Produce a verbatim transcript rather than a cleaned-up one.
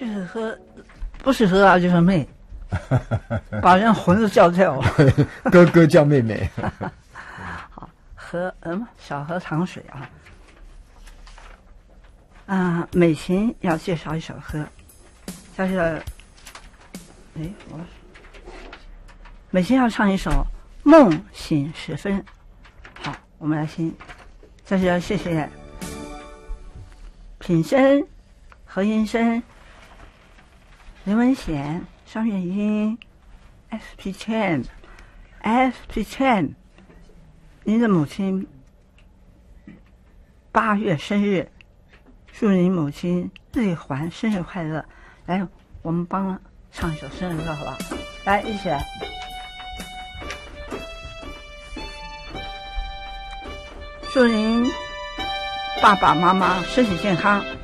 就是和不是和儿就是妹，把人魂都叫掉了。 哥哥叫妹妹。 好，河嗯，小河淌水啊。啊，美琴要介绍一首歌，叫做，哎，我，美琴要唱一首《梦醒时分》。好，我们来听。这是要谢谢品生、何银生、林文贤、张月英、S P Chen、S P Chen， 您的母亲八月生日。祝您母亲日环生日快乐！来，我们帮唱一首生日歌，好不好？来，一起来。祝您爸爸妈妈身体健康，